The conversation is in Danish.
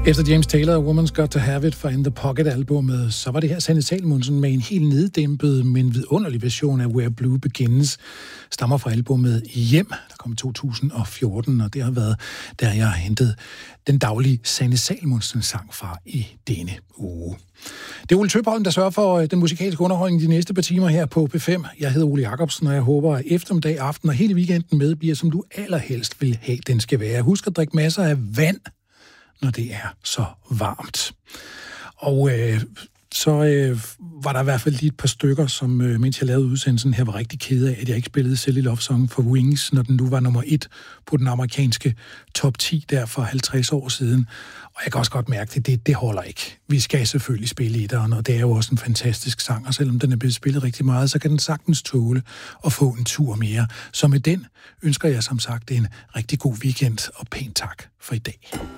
Efter James Taylor og Woman's Got to Have It fra In the Pocket-albummet, så var det her Sanne Salomonsen med en helt neddæmpet, men vidunderlig version af Where Blue Begins, stammer fra albumet Hjem, der kom i 2014, og det har været, der jeg har hentet den daglige Sanne Salomonsen-sang fra i denne uge. Det er Ole Tøbholm, der sørger for den musikalske underholdning de næste par timer her på P5. Jeg hedder Ole Jacobsen, og jeg håber, at eftermiddag, aften og hele weekenden med bliver, som du allerhelst vil have, den skal være. Husk at drikke masser af vand, når det er så varmt. Og så var der i hvert fald lige et par stykker, som mens jeg lavede udsendelsen her, var rigtig ked af, at jeg ikke spillede Silly Love Song for Wings, når den nu var nummer 1 på den amerikanske top 10 der for 50 år siden. Og jeg kan også godt mærke, at det holder ikke. Vi skal selvfølgelig spille etteren, og det er jo også en fantastisk sang, og selvom den er blevet spillet rigtig meget, så kan den sagtens tåle at få en tur mere. Så med den ønsker jeg som sagt en rigtig god weekend, og pænt tak for i dag.